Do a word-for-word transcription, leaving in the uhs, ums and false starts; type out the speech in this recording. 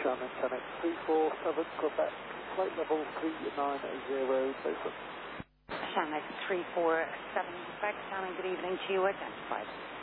Shannon, Connect three four seven, Quebec, flight level three nine zero, Beaufort. Shannon three four seven, Quebec, Shannon, good evening to you, identified.